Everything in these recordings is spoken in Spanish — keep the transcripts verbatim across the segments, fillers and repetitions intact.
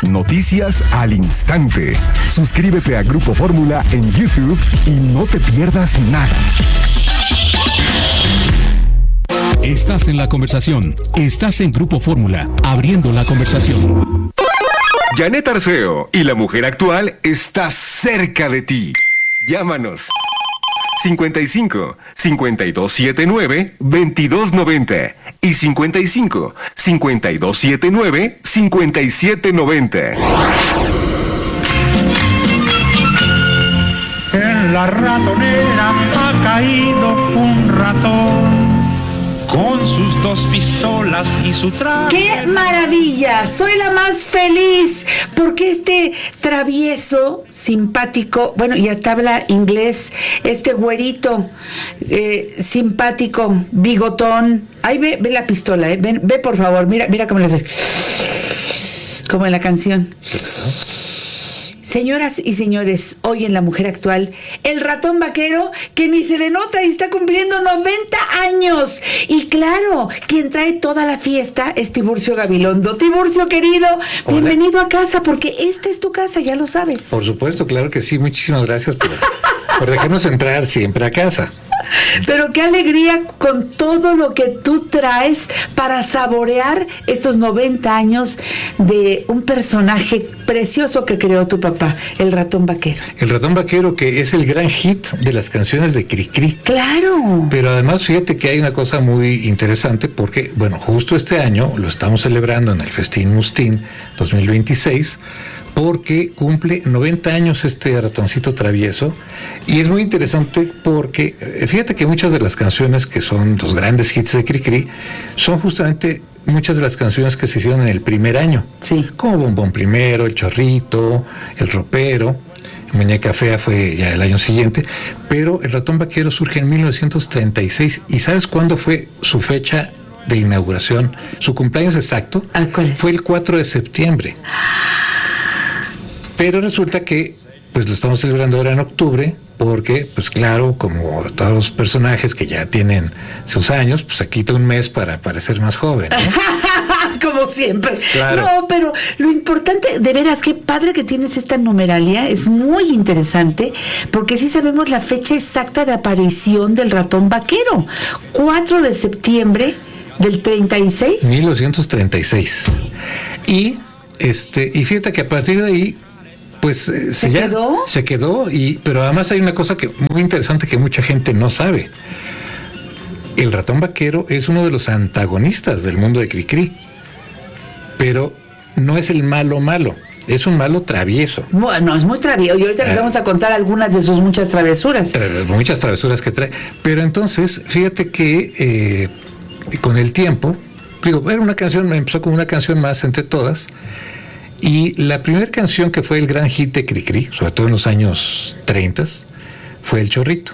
Noticias al instante. Suscríbete a Grupo Fórmula en YouTube y no te pierdas nada. Estás en la conversación. Estás en Grupo Fórmula, abriendo la conversación. Janet Arceo y la mujer actual está cerca de ti. Llámanos. cincuenta y cinco, cincuenta y dos setenta y nueve, veintidós noventa y cincuenta y cinco, cincuenta y dos setenta y nueve, cincuenta y siete noventa. En la ratonera ha caído un ratón con sus dos pistolas y su traje. ¡Qué maravilla! Soy la más feliz porque este travieso, simpático, bueno, y hasta habla inglés, este güerito, eh, simpático, bigotón. Ay, ve, ve la pistola, eh. Ve, ve por favor, mira, mira cómo le hace. Como en la canción. Señoras y señores, hoy en La Mujer Actual, el ratón vaquero que ni se le nota y está cumpliendo noventa años. Y claro, quien trae toda la fiesta es Tiburcio Gabilondo. Tiburcio, querido, hola. Bienvenido a casa, porque esta es tu casa, ya lo sabes. Por supuesto, claro que sí. Muchísimas gracias por, por dejarnos entrar siempre a casa. Pero qué alegría con todo lo que tú traes para saborear estos noventa años de un personaje precioso que creó tu papá, el ratón vaquero. El ratón vaquero, que es el gran hit de las canciones de Cricri. ¡Claro! Pero además, fíjate que hay una cosa muy interesante porque, bueno, justo este año lo estamos celebrando en el Festín Mustín dos mil veintiséis, porque cumple noventa años este ratoncito travieso, y es muy interesante porque fíjate que muchas de las canciones que son los grandes hits de Cricri son justamente muchas de las canciones que se hicieron en el primer año, sí, como Bombón Primero, El Chorrito, El Ropero. Muñeca Fea fue ya el año siguiente, pero el ratón vaquero surge en mil novecientos treinta y seis, y ¿sabes cuándo fue su fecha de inauguración? Su cumpleaños exacto fue el cuatro de septiembre. Pero resulta que pues lo estamos celebrando ahora en octubre porque, pues claro, como todos los personajes que ya tienen sus años, pues se quita un mes para parecer más joven, ¿no? Como siempre. Claro. No, pero lo importante, de veras, qué padre que tienes esta numeralia, es muy interesante, porque sí sabemos la fecha exacta de aparición del ratón vaquero, cuatro de septiembre del treinta y seis. mil novecientos treinta y seis. Y, este, y fíjate que a partir de ahí, pues eh, ¿Se ya, quedó? Se quedó, y, pero además hay una cosa que muy interesante que mucha gente no sabe. El ratón vaquero es uno de los antagonistas del mundo de Cricri, pero no es el malo malo, es un malo travieso. Bueno, es muy travieso, y ahorita les vamos a contar algunas de sus muchas travesuras. Tra- muchas travesuras que trae. Pero entonces, fíjate que eh, con el tiempo, digo, era una canción, empezó como una canción más entre todas. Y la primera canción que fue el gran hit de Cricri, sobre todo en los años treinta, fue El Chorrito.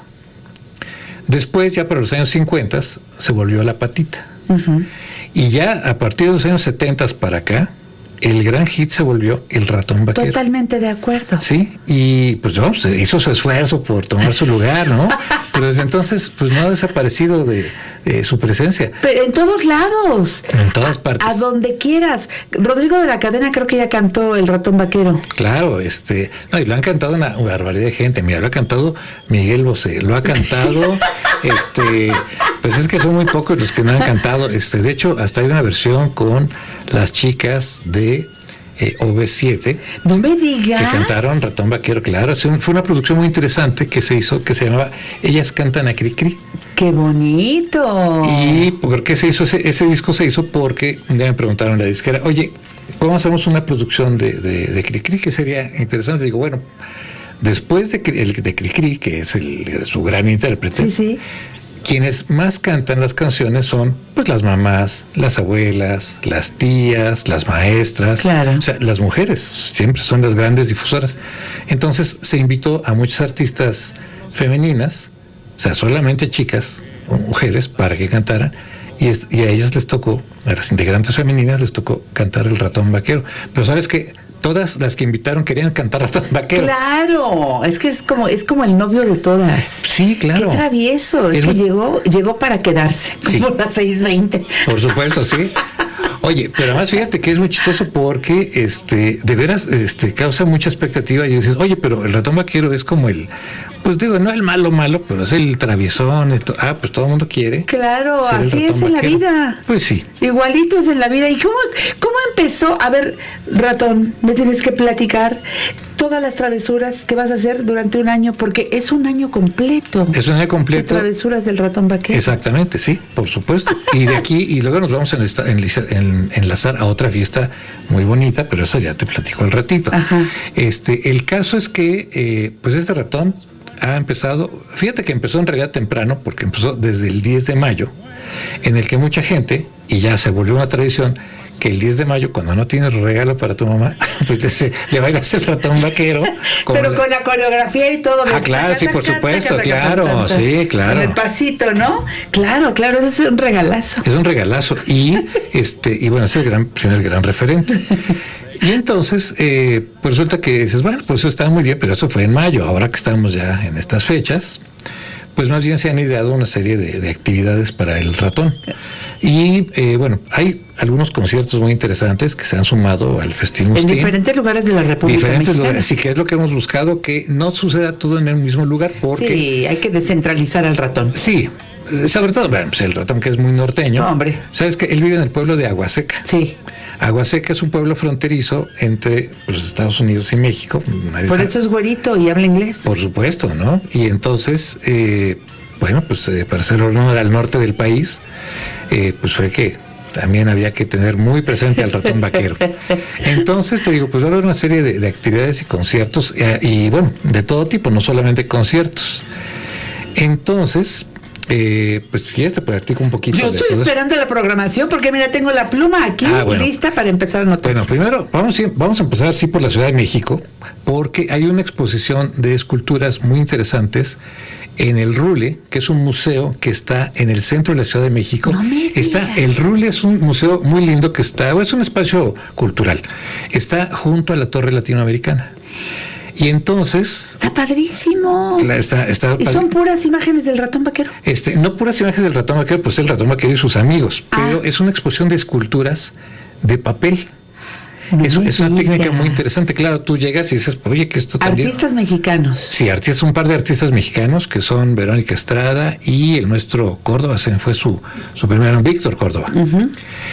Después, ya para los años cincuenta, se volvió La Patita. Uh-huh. Y ya a partir de los años setenta para acá, el gran hit se volvió El Ratón Vaquero. Totalmente de acuerdo. Sí, y pues vamos, hizo su esfuerzo por tomar su lugar, ¿no? Pero desde entonces, pues no ha desaparecido de, de su presencia. Pero en todos lados. En todas partes. A, a donde quieras. Rodrigo de la Cadena creo que ya cantó El Ratón Vaquero. Claro, este, no, y lo han cantado una barbaridad de gente. Mira, lo ha cantado Miguel Bosé, lo ha cantado, este, pues es que son muy pocos los que no han cantado. Este, de hecho, hasta hay una versión con las chicas de eh, O V siete. No me digas. Que cantaron Ratón Vaquero, claro. Fue una producción muy interesante que se hizo, que se llamaba Ellas Cantan a Cricri. ¡Qué bonito! ¿Y por qué se hizo ese, ese disco? Se hizo porque un día me preguntaron la disquera, oye, ¿cómo hacemos una producción de, de, de Cricri? Que sería interesante. Digo, bueno, después de, el, de Cricri, que es el, su gran intérprete, sí, sí, quienes más cantan las canciones son pues las mamás, las abuelas, las tías, las maestras, claro. O sea, las mujeres siempre son las grandes difusoras. Entonces se invitó a muchas artistas femeninas, o sea, solamente chicas o mujeres, para que cantaran, y, es, y a ellas les tocó, a las integrantes femeninas les tocó cantar El Ratón Vaquero. Pero sabes que todas las que invitaron querían cantar Ratón Vaquero. Claro, es que es como es como el novio de todas. Sí, claro. Qué travieso, es, es que muy... llegó llegó para quedarse, sí. como las seis veinte. Por supuesto, sí. Oye, pero además fíjate que es muy chistoso porque este, de veras este, causa mucha expectativa y dices, oye, pero el ratón vaquero es como el, pues digo, no el malo malo, pero es el traviesón. Esto, ah, pues todo el mundo quiere. Claro, así es en la vida. Pues sí. Igualito es en la vida. ¿Y cómo, cómo empezó? A ver, ratón, me tienes que platicar todas las travesuras que vas a hacer durante un año, porque es un año completo. Es un año completo. De travesuras del ratón vaquero. Exactamente, sí, por supuesto. Y de aquí, y luego nos vamos a enlazar, en, enlazar a otra fiesta muy bonita, pero eso ya te platico al ratito. Ajá. Este, el caso es que, eh, pues este ratón ha empezado, fíjate que empezó en realidad temprano, porque empezó desde el diez de mayo, en el que mucha gente, y ya se volvió una tradición, que el diez de mayo, cuando no tienes regalo para tu mamá, pues le, le bailas el ratón vaquero. Pero la... con la coreografía y todo. Ah, claro, sí, por supuesto, claro, sí, claro. Con el pasito, ¿no? Claro, claro, eso es un regalazo. Es un regalazo. Y, este, y bueno, es el gran, primer gran referente. Y entonces, eh, pues resulta que dices, bueno, pues eso está muy bien, pero eso fue en mayo. Ahora que estamos ya en estas fechas, pues más bien se han ideado una serie de, de actividades para el ratón. Y eh, bueno, hay algunos conciertos muy interesantes que se han sumado al Festín Mustín. En diferentes lugares de la República Diferentes Mexicana. lugares, sí, que es lo que hemos buscado, que no suceda todo en el mismo lugar, porque... Sí, hay que descentralizar al ratón. Sí, sobre todo, bueno, pues el ratón que es muy norteño. No, hombre. ¿Sabes que él vive en el pueblo de Aguaseca? Sí. Aguaseca es un pueblo fronterizo entre pues, Estados Unidos y México. Por eso es güerito y habla inglés. Por supuesto, ¿no? Y entonces, eh, bueno, pues eh, para ser uno al norte del país, eh, pues fue que también había que tener muy presente al ratón vaquero. Entonces, te digo, pues va a haber una serie de, de actividades y conciertos, eh, y bueno, de todo tipo, no solamente conciertos. Entonces... Eh, pues si quieres te platico un poquito. Yo de estoy todo esperando eso. la programación porque mira, tengo la pluma aquí Ah, bueno. lista para empezar a anotar. Bueno, primero vamos, vamos a empezar sí por la Ciudad de México, porque hay una exposición de esculturas muy interesantes en el Rule, que es un museo que está en el centro de la Ciudad de México. No me está digas. el Rule es un museo muy lindo que está, es un espacio cultural. Está junto a la Torre Latinoamericana. Y entonces... Está padrísimo. La, está, está, ¿Y son puras imágenes del ratón vaquero? Este, no puras imágenes del ratón vaquero, pues el ratón vaquero y sus amigos, Ah. pero es una exposición de esculturas de papel. No es, me es una digas. técnica muy interesante. Claro, tú llegas y dices, oye, que esto también... Artistas mexicanos. Sí, artistas, un par de artistas mexicanos que son Verónica Estrada y el nuestro Córdoba, se me fue su, su primero, Víctor Córdoba. Uh-huh.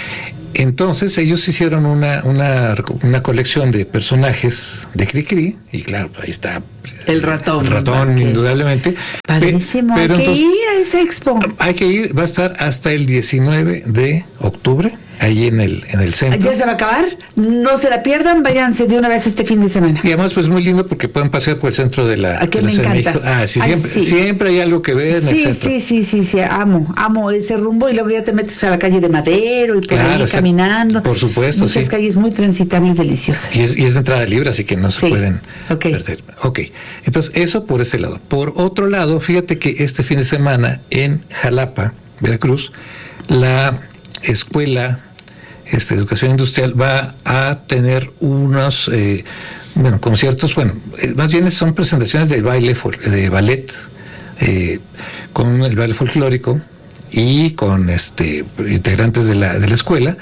Entonces ellos hicieron una, una, una colección de personajes de Cricri, y claro, ahí está El ratón. el ratón, vaquero. indudablemente. Padrísimo, Pe- pero hay que entonces- ir a esa expo. Hay que ir, va a estar hasta el diecinueve de octubre, ahí en el, en el centro. Ya se va a acabar, no se la pierdan, váyanse de una vez este fin de semana. Y además, pues muy lindo porque pueden pasear por el centro de la, ¿A qué de la me Ciudad de encanta? México. Ah, sí, Ay, siempre, sí. siempre hay algo que ver en el Sí, centro. sí, sí, sí, sí, amo, amo ese rumbo y luego ya te metes a la calle de Madero y por Claro, ahí o sea, caminando. por supuesto, Muchas sí. calles muy transitables, deliciosas. Y es, y es de entrada libre, así que no se Sí, pueden ok. perder. Ok, entonces eso por ese lado. Por otro lado, fíjate que este fin de semana en Jalapa, Veracruz, la escuela este, de educación industrial va a tener unos eh, bueno, conciertos, bueno, eh, más bien son presentaciones de baile, fol- de ballet, eh, con el baile folclórico y con este integrantes de la, de la escuela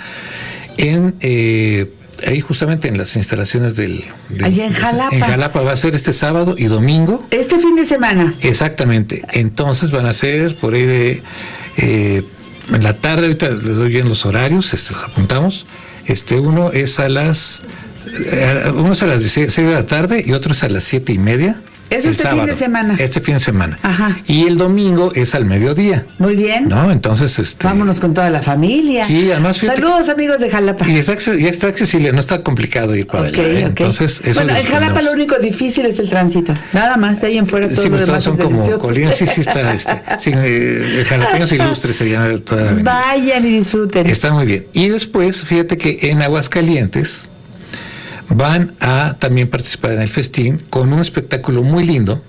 en eh, ahí justamente en las instalaciones del, del- Allá en Jalapa. en Jalapa va a ser este sábado y domingo. Este fin de semana. Exactamente. Entonces van a ser por ahí de eh, en la tarde, ahorita les doy bien los horarios, este, los apuntamos. Este, uno es a las eh, uno es a las seis de la tarde y otro es a las siete y media. Eso el este fin sábado. de semana. Este fin de semana. Ajá. Y el domingo es al mediodía. Muy bien. ¿No? Entonces, este. Vámonos con toda la familia. Sí, además, fíjate- Saludos, amigos de Jalapa. Y está, acce- ya está accesible, no está complicado ir para Ok, allá. ¿eh? ok. Entonces, eso bueno, les en Jalapa lo recomendamos. único difícil es el tránsito. Nada más, de ahí en fuera todo Sí, lo pero demás todos son es como delicioso. colinas, sí, sí está, este, sí, eh, jalapeños ilustres se llama toda la avenida. Vayan y disfruten. Está muy bien. Y después, fíjate que en Aguascalientes van a también participar en el festín con un espectáculo muy lindo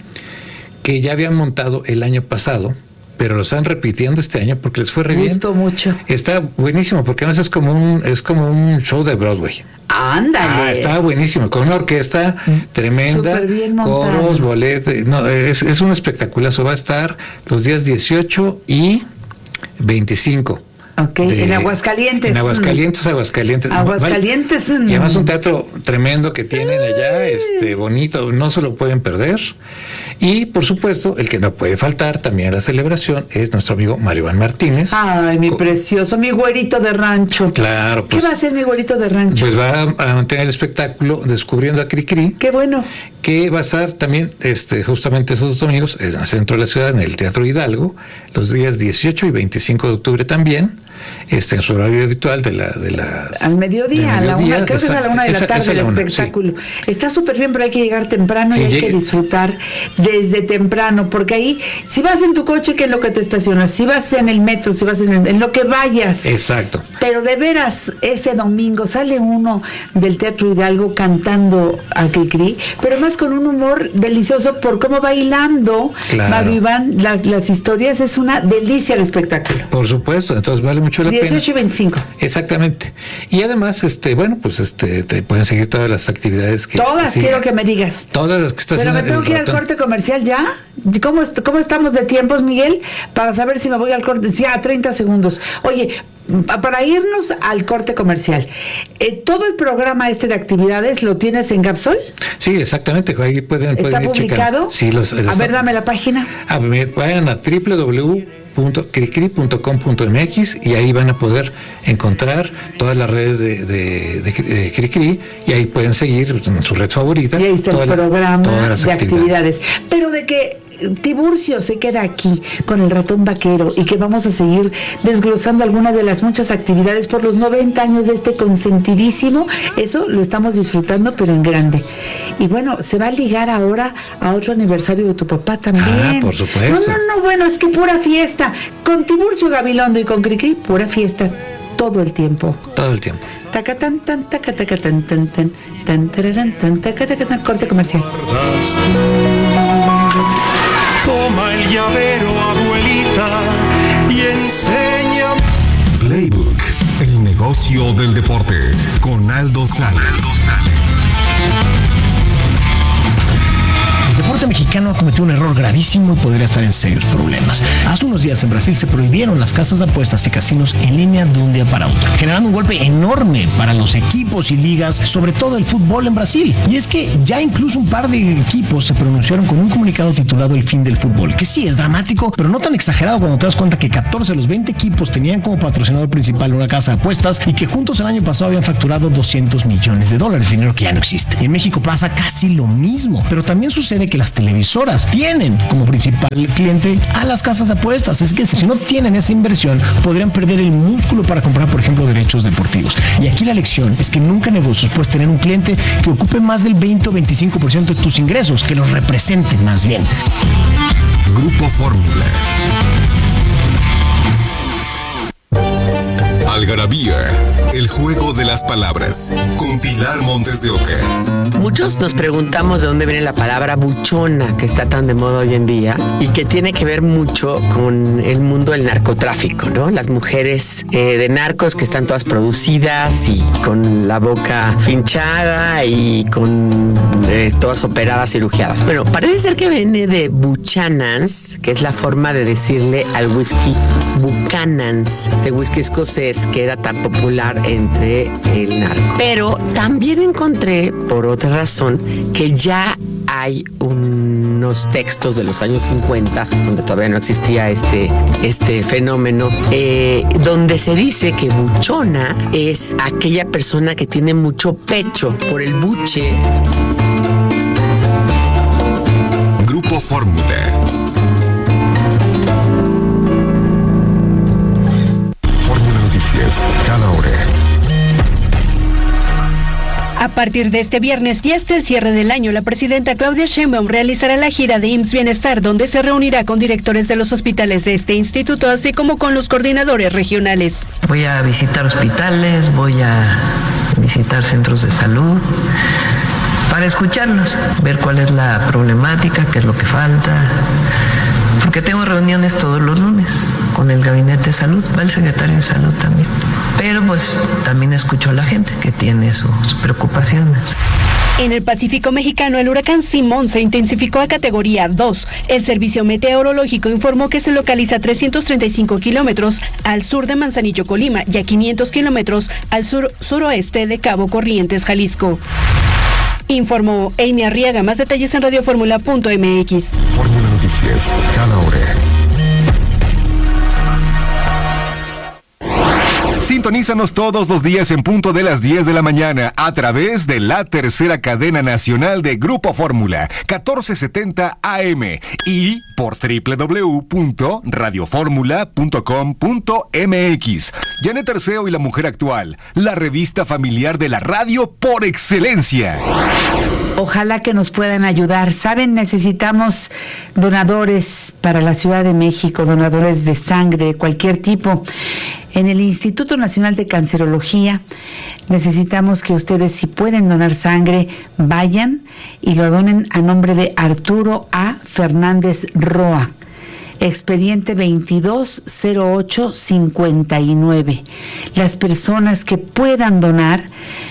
que ya habían montado el año pasado, pero lo están repitiendo este año porque les fue re Me bien. gustó mucho. Está buenísimo porque además es como un es como un show de Broadway. Ándale. Ah, está buenísimo, con una orquesta tremenda, Súper bien montado. coros, boletos, no, es, es un espectaculazo. Va a estar los días dieciocho y veinticinco Ok, de, en Aguascalientes. En Aguascalientes, Aguascalientes. Aguascalientes. Vale. Y además un teatro tremendo que tienen allá, este bonito, no se lo pueden perder. Y por supuesto, el que no puede faltar también a la celebración es nuestro amigo Mario Iván Martínez. Ay, mi precioso, mi güerito de rancho. Claro, pues. ¿Qué va a hacer mi güerito de rancho? Pues va a mantener el espectáculo Descubriendo a Cricri. Qué bueno. Que va a estar también este, justamente esos domingos en el centro de la ciudad, en el Teatro Hidalgo, los días dieciocho y veinticinco de octubre también, este, en su horario habitual de la... De las, al mediodía, a la una, creo esa, que es a la una de esa, la tarde el una, espectáculo. Sí. Está súper bien, pero hay que llegar temprano sí, y hay llegue. que disfrutar desde temprano, porque ahí, si vas en tu coche, ¿qué es lo que te estacionas? Si vas en el metro, si vas en, el, en lo que vayas. Exacto. Pero de veras, ese domingo sale uno del Teatro Hidalgo cantando a Cricri, pero más con un humor delicioso por cómo bailando claro. Mario Iván, las, las historias, es una delicia el espectáculo. Por supuesto, entonces vale mucho la dieciocho pena. dieciocho y veinticinco. Exactamente. Y además, este, bueno, pues este, te pueden seguir todas las actividades que... Todas, sí, quiero que me digas. Todas las que estás haciendo. Pero me tengo que ir al corte comercial ya. ¿Cómo, ¿Cómo estamos de tiempos, Miguel? Para saber si me voy al corte. Sí, a treinta segundos. Oye, para irnos al corte comercial, eh, ¿todo el programa este de actividades lo tienes en Gapsol? Sí, exactamente. Ahí pueden, ¿Está pueden publicado? Sí, los, los, a ver, dame la página. A ver, vayan a doble u doble u doble u punto cricri punto com punto m x y ahí van a poder encontrar todas las redes de, de, de, de Cricri y ahí pueden seguir en su red favorita. Y ahí está el programa la, las de actividades. actividades. Pero de que Tiburcio se queda aquí con el ratón vaquero y que vamos a seguir desglosando algunas de las muchas actividades por los noventa años de este consentidísimo, eso lo estamos disfrutando pero en grande. Y bueno, se va a ligar ahora a otro aniversario de tu papá también. Ah, por supuesto. No, no, no, bueno, es que pura fiesta. Con Tiburcio Gabilondo y con Cricri, pura fiesta. Todo el tiempo. Todo el tiempo. Taca tan tan taca taca tan tan tan tan tararán tan taca taca tan. Corte comercial. Toma el llavero, abuelita, y enseña. Playbook, el negocio del deporte, con Aldo Salas. El deporte mexicano ha cometido un error gravísimo y podría estar en serios problemas. Hace unos días en Brasil se prohibieron las casas de apuestas y casinos en línea de un día para otro, generando un golpe enorme para los equipos y ligas, sobre todo el fútbol en Brasil. Y es que ya incluso un par de equipos se pronunciaron con un comunicado titulado El fin del fútbol, que sí es dramático, pero no tan exagerado cuando te das cuenta que catorce de los veinte equipos tenían como patrocinador principal una casa de apuestas y que juntos el año pasado habían facturado doscientos millones de dólares, dinero que ya no existe. En México pasa casi lo mismo, pero también sucede que las televisoras tienen como principal cliente a las casas de apuestas. Es que si no tienen esa inversión, podrían perder el músculo para comprar, por ejemplo, derechos deportivos. Y aquí la lección es que nunca en negocios puedes tener un cliente que ocupe más del veinte o veinticinco por ciento de tus ingresos, que los represente más bien. Grupo Fórmula. Algarabía, el juego de las palabras, con Pilar Montes de Oca. Muchos nos preguntamos de dónde viene la palabra buchona, que está tan de moda hoy en día y que tiene que ver mucho con el mundo del narcotráfico, ¿no? Las mujeres eh, de narcos que están todas producidas y con la boca hinchada y con eh, todas operadas, cirugiadas. Bueno, parece ser que viene de Buchanans, que es la forma de decirle al whisky Buchanans, de whisky escocés, que era tan popular entre el narco. Pero también encontré, por otra razón, que ya hay unos textos de los años cincuenta, donde todavía no existía este, este fenómeno, eh, donde se dice que buchona es aquella persona que tiene mucho pecho por el buche. Grupo Fórmula. Fórmula Noticias, cada hora. A partir de este viernes y hasta el cierre del año, la presidenta Claudia Sheinbaum realizará la gira de I M S S Bienestar, donde se reunirá con directores de los hospitales de este instituto, así como con los coordinadores regionales. Voy a visitar hospitales, voy a visitar centros de salud, para escucharlos, ver cuál es la problemática, qué es lo que falta, porque tengo reuniones todos los lunes con el gabinete de salud, va el secretario de salud también. Pero pues también escucho a la gente que tiene sus preocupaciones. En el Pacífico mexicano, el huracán Simón se intensificó a categoría dos. El Servicio Meteorológico informó que se localiza a trescientos treinta y cinco kilómetros al sur de Manzanillo, Colima, y a quinientos kilómetros al sur suroeste de Cabo Corrientes, Jalisco. Informó Amy Arriaga. Más detalles en radioformula punto m x. Fórmula Noticias, cada hora. Sintonízanos todos los días en punto de las diez de la mañana a través de la tercera cadena nacional de Grupo Fórmula, catorce setenta A M, y por doble u doble u doble u punto radio fórmula punto com punto m x. Janet Arceo y la Mujer Actual, la revista familiar de la radio por excelencia. Ojalá que nos puedan ayudar. Saben, necesitamos donadores para la Ciudad de México, donadores de sangre de cualquier tipo. En el Instituto Nacional de Cancerología necesitamos que ustedes, si pueden donar sangre, vayan y lo donen a nombre de Arturo A. Fernández Roa. Expediente veintidós cero ocho cincuenta y nueve. Las personas que puedan donar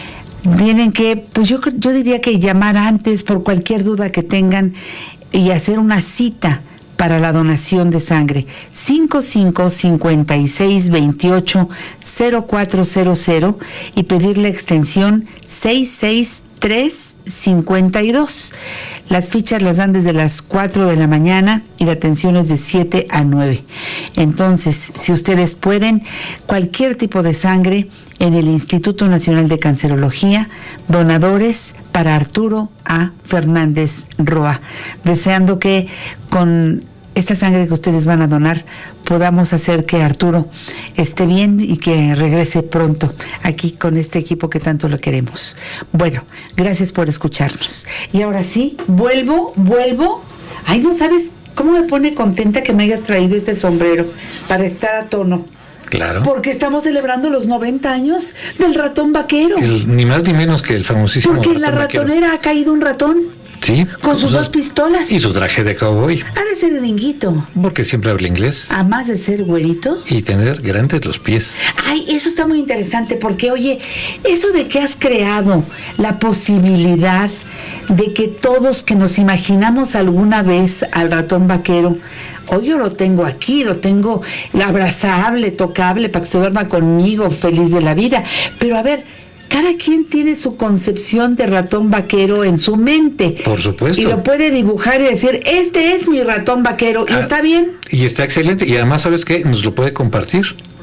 tienen que, pues yo, yo diría que llamar antes por cualquier duda que tengan y hacer una cita para la donación de sangre. cinco cinco cinco seis dos ocho cero cuatro cero cero y pedir la extensión seis seis tres cincuenta y dos. Las fichas las dan desde las cuatro de la mañana y la atención es de siete a nueve. Entonces, si ustedes pueden, cualquier tipo de sangre en el Instituto Nacional de Cancerología, donadores para Arturo A. Fernández Roa, deseando que con esta sangre que ustedes van a donar podamos hacer que Arturo esté bien y que regrese pronto aquí con este equipo que tanto lo queremos. Bueno, gracias por escucharnos. Y ahora sí, vuelvo, vuelvo. Ay, no sabes cómo me pone contenta que me hayas traído este sombrero para estar a tono. Claro. Porque estamos celebrando los noventa años del ratón vaquero. El, ni más ni menos que el famosísimo Porque en la ratonera vaquero. Ha caído un ratón. Sí. Con sus, sus dos pistolas. Y su traje de cowboy. Ha de ser gringuito. Porque siempre habla inglés. A más de ser güerito. Y tener grandes los pies. Ay, eso está muy interesante porque, oye, eso de que has creado la posibilidad de que todos que nos imaginamos alguna vez al ratón vaquero, hoy yo lo tengo aquí, lo tengo abrazable, tocable, para que se duerma conmigo, feliz de la vida. Pero a ver, cada quien tiene su concepción de ratón vaquero en su mente. Por supuesto. Y lo puede dibujar y decir, este es mi ratón vaquero, y ah, está bien. Y está excelente, y además, ¿sabes qué? Nos lo puede compartir.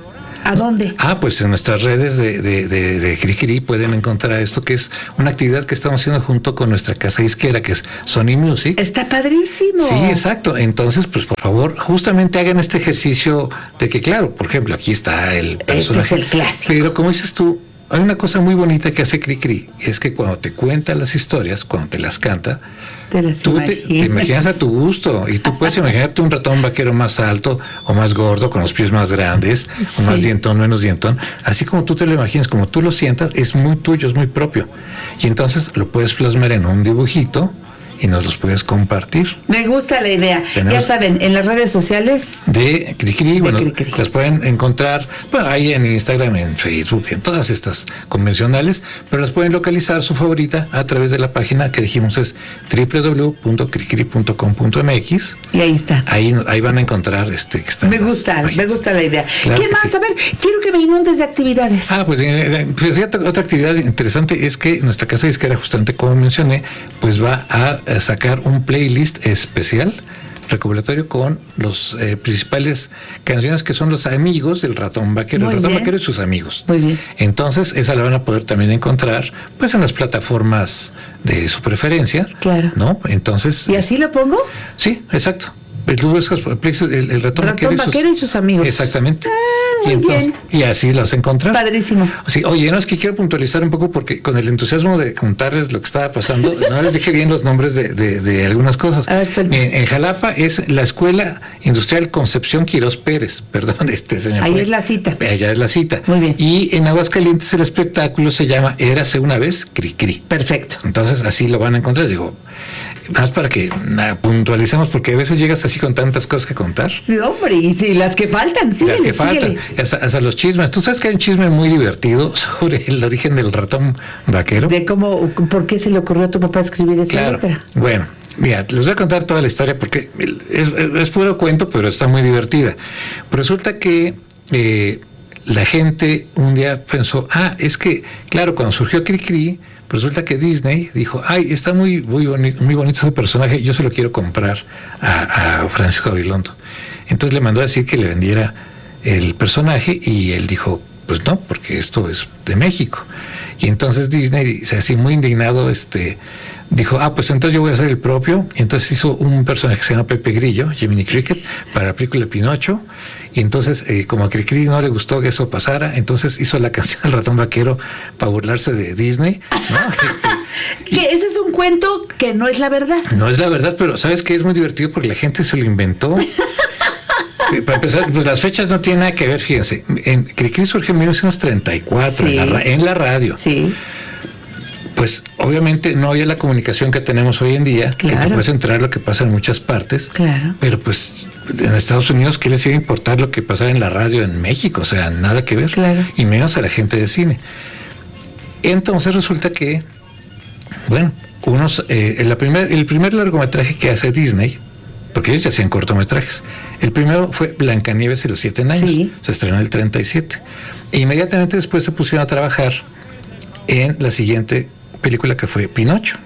¿A dónde? Ah, pues en nuestras redes de, de, de, de Cricri pueden encontrar esto, que es una actividad que estamos haciendo junto con nuestra casa disquera, que es Sony Music. Está padrísimo. Sí, exacto. Entonces, pues por favor, justamente hagan este ejercicio de que, claro, por ejemplo, aquí está el personaje. Este es el clásico. Pero como dices tú, hay una cosa muy bonita que hace Cricri, es que cuando te cuenta las historias, cuando te las canta, te las tú imaginas. Te, te imaginas a tu gusto, y tú puedes imaginarte un ratón vaquero más alto o más gordo, con los pies más grandes, sí, o más dientón, menos dientón, así como tú te lo imaginas, como tú lo sientas, es muy tuyo, es muy propio, y entonces lo puedes plasmar en un dibujito y nos los puedes compartir. Me gusta la idea. Tenemos, ya saben, en las redes sociales de Cricri, bueno, Cricri. Las pueden encontrar, bueno, ahí en Instagram, en Facebook, en todas estas convencionales, pero las pueden localizar su favorita a través de la página que dijimos es doble u doble u doble u punto cricri punto com punto m x. Y ahí está. Ahí, ahí van a encontrar este que está. Me gusta, me gusta la idea. Claro ¿Qué más? Sí. A ver, quiero que me inundes de actividades. Ah, pues, pues otra actividad interesante es que nuestra casa disquera, justamente como mencioné, pues va a sacar un playlist especial recopilatorio con los eh, principales canciones que son los amigos del ratón vaquero, Muy el ratón bien. vaquero y sus amigos. Muy bien. Entonces, esa la van a poder también encontrar pues en las plataformas de su preferencia. Claro. ¿No? Entonces. ¿Y así lo pongo? Sí, exacto. Tú buscas el, el, el ratón, ratón vaquero, y, sus, vaquero y sus amigos. Exactamente. Ah, muy y, entonces, bien. y así las encontrar. Padrísimo. Sí, oye, no es que quiero puntualizar un poco porque con el entusiasmo de contarles lo que estaba pasando, no les dije bien los nombres de, de, de algunas cosas. A ver, suelta. En, en Jalapa es la Escuela Industrial Concepción Quirós Pérez, perdón, este señor. Ahí fue. es la cita. Allá es la cita. Muy bien. Y en Aguascalientes el espectáculo se llama Érase una vez Cricri. Perfecto. Entonces así lo van a encontrar, digo. más para que na, puntualicemos, porque a veces llegas así con tantas cosas que contar. Sí, hombre, y sí, las que faltan, sí. Las que faltan, hasta, hasta los chismes. Tú sabes que hay un chisme muy divertido sobre el origen del ratón vaquero. De cómo, ¿por qué se le ocurrió a tu papá escribir esa claro. letra? Bueno, mira, les voy a contar toda la historia porque es, es puro cuento, pero está muy divertida. Pero resulta que eh, la gente un día pensó, ah, es que, claro, cuando surgió Cricri, resulta que Disney dijo, ay, está muy, muy bonito, muy bonito ese personaje, yo se lo quiero comprar a, a Francisco Gabilondo. Entonces le mandó a decir que le vendiera el personaje y él dijo, pues no, porque esto es de México. Y entonces Disney, así muy indignado, este, dijo, ah, pues entonces yo voy a hacer el propio. Y entonces hizo un personaje que se llama Pepe Grillo, Jiminy Cricket, para la película Pinocho. Y entonces, eh, como a Cricri no le gustó que eso pasara, entonces hizo la canción del ratón vaquero para burlarse de Disney, ¿no? Este, que ese es un cuento que no es la verdad. No es la verdad, pero ¿sabes qué? Es muy divertido porque la gente se lo inventó. Para empezar, pues las fechas no tienen nada que ver, fíjense. En Cricri surge en mil novecientos treinta y cuatro, sí. en, la, en la radio. Sí. Pues obviamente no había la comunicación que tenemos hoy en día, claro. que te puedes enterar lo que pasa en muchas partes, claro. pero pues en Estados Unidos, ¿qué les iba a importar lo que pasara en la radio en México? O sea, nada que ver, claro. y menos a la gente de cine. Entonces resulta que, bueno, unos, eh, la primer, el primer largometraje que hace Disney, porque ellos ya hacían cortometrajes, el primero fue Blancanieves y los siete años, sí. se estrenó en el treinta y siete, e inmediatamente después se pusieron a trabajar en la siguiente película que fue Pinocho,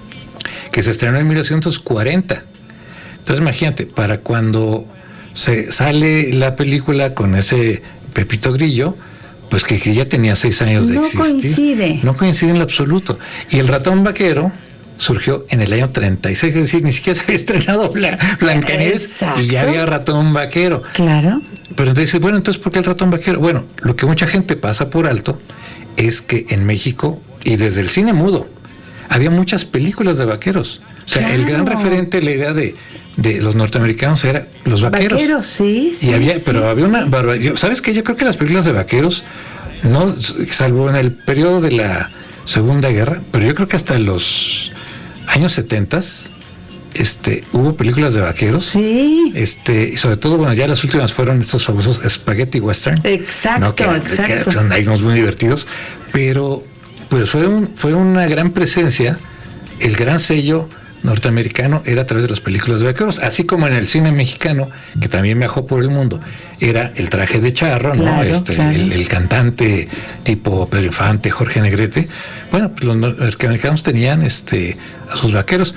que se estrenó en mil novecientos cuarenta. Entonces imagínate, para cuando se sale la película con ese Pepito Grillo, pues que, que ya tenía seis años de no existir. No coincide. No coincide en lo absoluto. Y el ratón vaquero surgió en el año treinta y seis, es decir, ni siquiera se había estrenado Bla, Blancanieves Exacto. y ya había ratón vaquero. Claro. Pero entonces, bueno, entonces ¿por qué el ratón vaquero? Bueno, lo que mucha gente pasa por alto es que en México, y desde el cine mudo, había muchas películas de vaqueros. O sea, claro. el gran referente, la idea de, de los norteamericanos era los vaqueros. Vaqueros, sí, sí. Y había, sí, pero sí. había una barbaridad. ¿Sabes qué? Yo creo que las películas de vaqueros, no, salvo en el periodo de la Segunda Guerra, pero yo creo que hasta los años setentas, este, hubo películas de vaqueros. Sí. Este, y sobre todo, bueno, ya las últimas fueron estos famosos spaghetti western. Exacto, ¿no? que, exacto. Que son hay unos muy divertidos, pero pues fue un, fue una gran presencia. El gran sello norteamericano era a través de las películas de vaqueros, así como en el cine mexicano, que también viajó por el mundo, era el traje de charro, claro, ¿no? Este, claro. el, el cantante tipo Pedro Infante, Jorge Negrete. Bueno, pues los norteamericanos tenían este a sus vaqueros.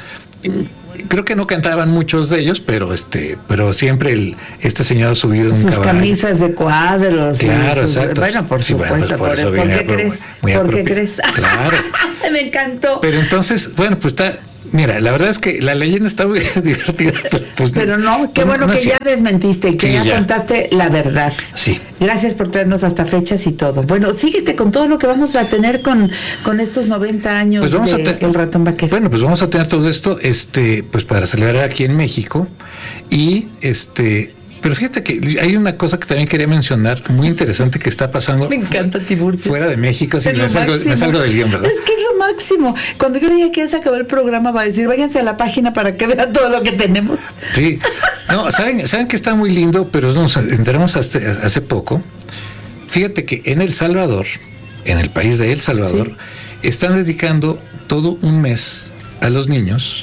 Creo que no cantaban muchos de ellos, pero este, pero siempre el este señor subido en un sus caballo. Camisas de cuadros. Claro, sus, exacto. Bueno, por sí, supuesto. bueno, pues por, por, eso ¿por viene qué crees? Muy ¿Por qué apropio. crees? Claro. Me encantó. Pero entonces, bueno, pues está. Mira, la verdad es que la leyenda está muy divertida. Pero, pues, pero no, qué no, bueno no que es ya desmentiste y que sí, ya, ya contaste la verdad. Sí. Gracias por traernos hasta fechas y todo. Bueno, síguete con todo lo que vamos a tener con, con estos noventa años pues vamos de a te- El Ratón Vaquero. Bueno, pues vamos a tener todo esto, este, pues para celebrar aquí en México. Y este, pero fíjate que hay una cosa que también quería mencionar, muy interesante que está pasando. Me encanta Tiburcio. Fuera de México, si Es me lo salgo, máximo. me salgo del guión, ¿verdad? Es que es lo máximo. Cuando yo diga que ya se acabó el programa, va a decir, váyanse a la página para que vean todo lo que tenemos. Sí. No, saben, saben que está muy lindo, pero nos enteramos hace, hace poco. Fíjate que en El Salvador, en el país de El Salvador, sí. están dedicando todo un mes a los niños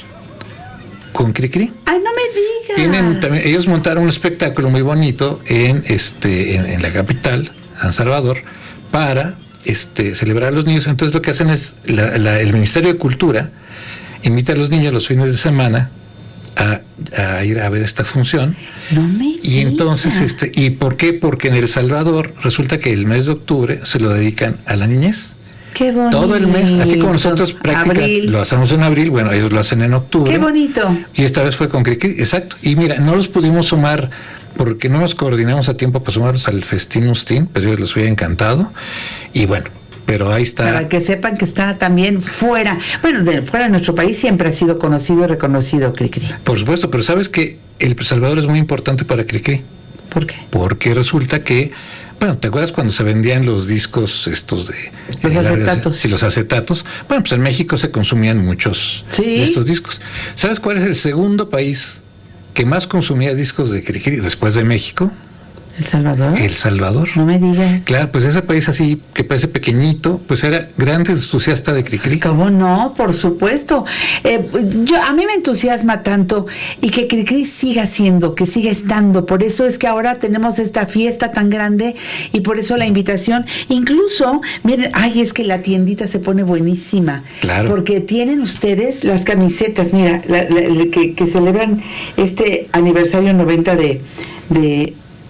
con Cricri. Ay, no me digas. Tienen también, ellos montaron un espectáculo muy bonito en este, en, en la capital, San Salvador, para este celebrar a los niños. Entonces lo que hacen es la, la, el Ministerio de Cultura invita a los niños los fines de semana a, a ir a ver esta función. No me y entonces, este, ¿y por qué? Porque en El Salvador resulta que el mes de octubre se lo dedican a la niñez. Qué bonito. Todo el mes, así como nosotros prácticamente lo hacemos en abril, bueno, ellos lo hacen en octubre. Qué bonito. Y esta vez fue con Cricri, exacto. Y mira, no los pudimos sumar porque no nos coordinamos a tiempo para sumarlos al Festín Ustín, pero ellos les hubiera encantado. Y bueno, pero ahí está. Para que sepan que está también fuera. Bueno, de fuera de nuestro país siempre ha sido conocido y reconocido Cricri. Por supuesto, pero sabes que El Salvador es muy importante para Cricri. ¿Por qué? Porque resulta que, Bueno, ¿te acuerdas cuando se vendían los discos estos de... Los eh, largas, acetatos. Sí, los acetatos. Bueno, pues en México se consumían muchos Sí. de estos discos. ¿Sabes cuál es el segundo país que más consumía discos de Cricri después de México? ¿El Salvador? El Salvador. No me digas. Claro, pues ese país así que parece pequeñito, pues era grande entusiasta de Cricri. ¿Cómo no? Por supuesto. Eh, yo, a mí me entusiasma tanto y que Cricri siga siendo, que siga estando. Por eso es que ahora tenemos esta fiesta tan grande y por eso la invitación. Incluso, miren, ay, es que la tiendita se pone buenísima. Claro. Porque tienen ustedes las camisetas, mira, la, la, la, que, que celebran este aniversario noventa de... de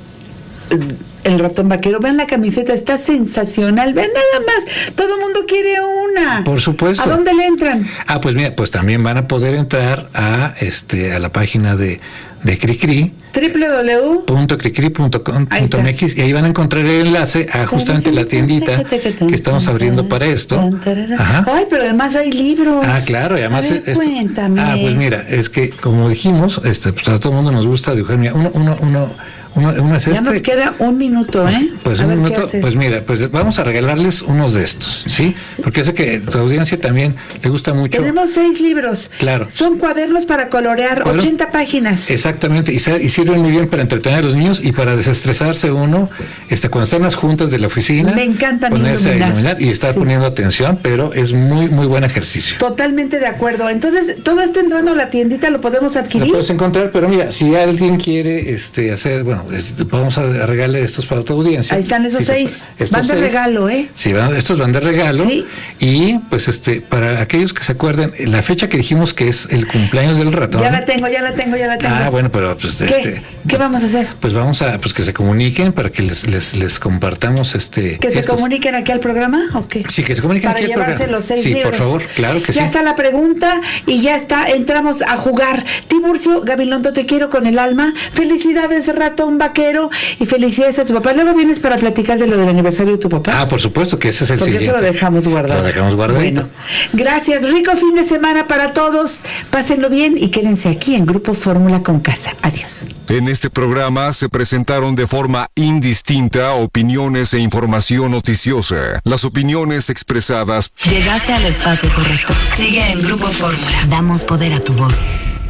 El Ratón Vaquero. Vean la camiseta, está sensacional. Vean nada más, todo el mundo quiere una. Por supuesto. ¿A dónde le entran? Ah, pues mira, pues también van a poder entrar a este a la página de, de Cricri, doble u doble u doble u punto cricri punto com Ahí punto está. m x, y ahí van a encontrar el enlace a justamente la tiendita que estamos abriendo para esto. Ajá. Ay, pero además hay libros. Ah, claro, y además A ver, esto- cuéntame. ah, pues mira, es que como dijimos, este, pues a todo el mundo nos gusta dibujar. Mira, uno, uno, uno, uno, uno es Ya este. nos queda un minuto, ¿eh? Pues A un ver, ¿qué minuto, haces? pues mira, pues vamos a regalarles unos de estos, ¿sí? Porque yo sé que a tu audiencia también le gusta mucho. Tenemos seis libros. Claro. Son cuadernos para colorear, Cuadro- ochenta páginas. Exactamente, y, se- y sirven muy bien para entretener a los niños y para desestresarse uno, este, cuando están en las juntas de la oficina. Me encanta ponerse iluminar. a iluminar y estar Sí. poniendo atención, pero es muy, muy buen ejercicio. Totalmente de acuerdo. Entonces, todo esto entrando a la tiendita lo podemos Lo adquirir. puedes encontrar, pero mira, si alguien quiere este, hacer, bueno, este, vamos a regalar estos para tu audiencia. Ahí están esos Sí, seis. estos Van de seis. regalo, ¿eh? Sí, van- estos van de regalo. Sí. Y pues este, para aquellos que se acuerden, la fecha que dijimos que es el cumpleaños del ratón. Ya la tengo, ya la tengo, ya la tengo. Ah, bueno, pero pues ¿Qué? este. ¿Qué vamos a hacer? Pues vamos a, pues que se comuniquen para que les, les, les compartamos este. ¿Que se estos. comuniquen aquí al programa o qué? Sí, que se comuniquen Para aquí al llevarse programa. los seis Sí, libros. por favor, claro que ya sí. está la pregunta y ya está, entramos a jugar. Tiburcio Gabilondo, te quiero con el alma. Felicidades, Ratón Vaquero, y felicidades a tu papá. Luego vienes para platicar de lo del aniversario de tu papá. Ah, por supuesto que ese es el Porque siguiente. eso lo dejamos guardado. Lo dejamos guardadito. Bueno, gracias. Rico fin de semana para todos. Pásenlo bien y quédense aquí en Grupo Fórmula con Casa. Adiós. En este programa se presentaron de forma indistinta opiniones e información noticiosa. Las opiniones expresadas Llegaste al espacio correcto. Sigue en Grupo Fórmula. Damos poder a tu voz.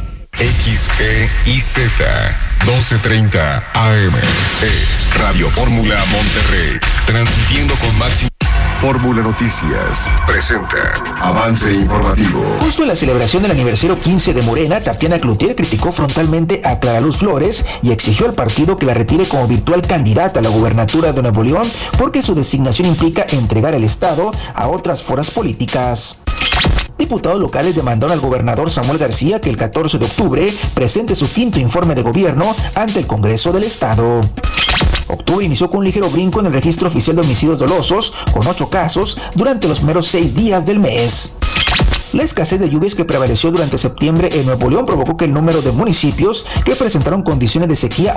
X E I Z doce treinta A M es Radio Fórmula Monterrey, transmitiendo con máximo. Fórmula Noticias presenta Avance Informativo. Justo en la celebración del aniversario quince de Morena, Tatiana Cloutier criticó frontalmente a Clara Luz Flores y exigió al partido que la retire como virtual candidata a la gubernatura de Nuevo León porque su designación implica entregar el Estado a otras foras políticas. Diputados locales demandaron al gobernador Samuel García que el catorce de octubre presente su quinto informe de gobierno ante el Congreso del Estado. Octubre inició con un ligero brinco en el registro oficial de homicidios dolosos, con ocho casos durante los primeros seis días del mes. La escasez de lluvias que prevaleció durante septiembre en Nuevo León provocó que el número de municipios que presentaron condiciones de sequía